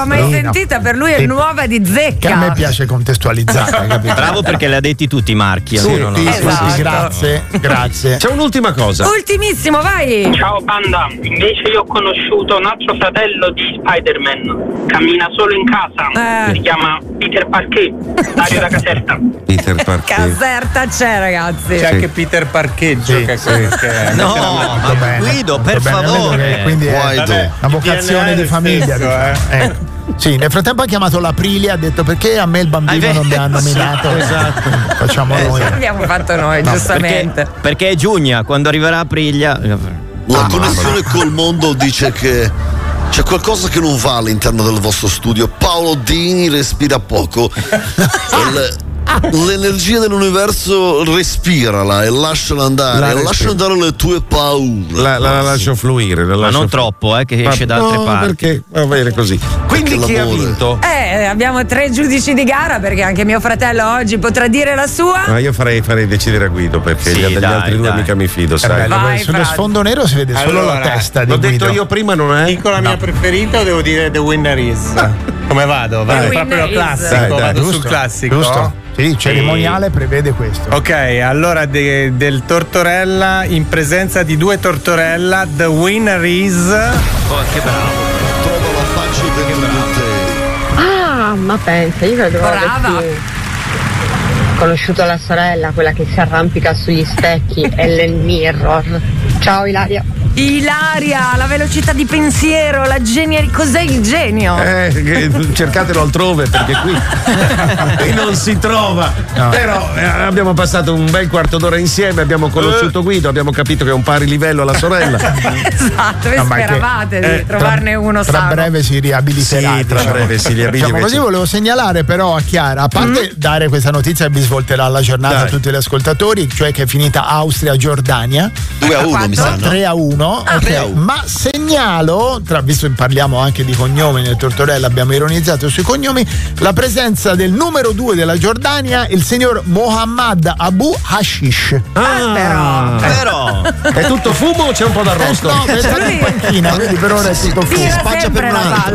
l'aveva mai sentita, per lui è nuova di zecca. Che a me piace contestualizzare, capito? Bravo, perché le ha detti tutti i marchi. Sì, Esatto. grazie. C'è un'ultima cosa. Ultimissimo, vai. Ciao banda, invece io ho conosciuto un altro fratello di Spider-Man, cammina solo in casa, si chiama Peter Parquet, Dario da Caserta. Peter Parquet. Caserta c'è, ragazzi. C'è anche Peter Parcheggio che No, ma Guido, per favore. Quindi è una vocazione di famiglia. Ecco. Sì, nel frattempo ha chiamato l'Aprilia, ha detto perché a me il bambino non mi ha nominato. Esatto. Facciamo noi. L'abbiamo fatto noi, giustamente. Perché è Giugna, quando arriverà Aprilia. La connessione col mondo dice che c'è qualcosa che non va all'interno del vostro studio. Paolo Dini respira poco. L'energia dell'universo respirala e lasciala andare, lascia andare le tue paure. La lascio fluire. Ma non troppo, che esce da altre parti. Perché va bene così. Quindi chi ha vinto? Abbiamo 3 giudici di gara, perché anche mio fratello oggi potrà dire la sua. Ma io farei decidere a Guido, perché degli altri due mica mi fido, sai. Vai, sullo sfondo nero si vede solo la testa di L'ho Guido. detto io prima, non è? Dico la mia preferita o devo dire The Winner Is? Come vado? Vado proprio classico, vado sul classico. Giusto? Sì, cerimoniale prevede questo. Ok, allora del Tortorella in presenza di 2 Tortorella, The Winner Is. Che bravo. Trova la faccia dentro di te. Ah, ma pensa, io credo Brava. conosciuto la sorella, quella che si arrampica sugli specchi, Ellen Mirror. Ciao Ilaria. Ilaria, la velocità di pensiero, la genialità. Cos'è il genio? Cercatelo altrove, perché qui non si trova. No. Però abbiamo passato un bel quarto d'ora insieme, abbiamo conosciuto Guido, abbiamo capito che è un pari livello alla sorella. Esatto, voi speravate di trovarne uno tra sano. breve si riabiliterà. Sì, tra breve si riabilita. Diciamo così, volevo segnalare però a Chiara, a parte dare questa notizia che vi svolterà la giornata a tutti gli ascoltatori, cioè che è finita Austria-Giordania 2-1 mi sa, no? 3-1. Okay. Ma segnalo, visto che parliamo anche di cognomi nel Tortorella, abbiamo ironizzato sui cognomi, la presenza del numero 2 della Giordania, il signor Mohammad Abu Hashish. Però è tutto fumo o c'è un po' d'arrosto? No, è stato in panchina, quindi per ora è tutto fumo. Tira sempre la palla.